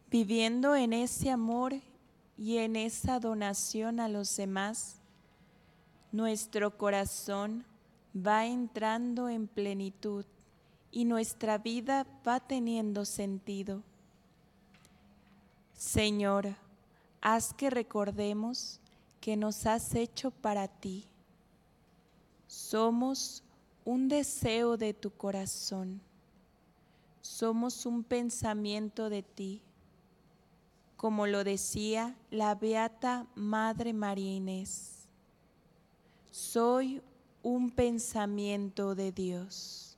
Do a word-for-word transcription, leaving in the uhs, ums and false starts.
Viviendo en ese amor y en esa donación a los demás, nuestro corazón va entrando en plenitud y nuestra vida va teniendo sentido. Señor, haz que recordemos que nos has hecho para ti. Somos un deseo de tu corazón. Somos un pensamiento de ti. Como lo decía la Beata Madre María Inés, soy un pensamiento de Dios.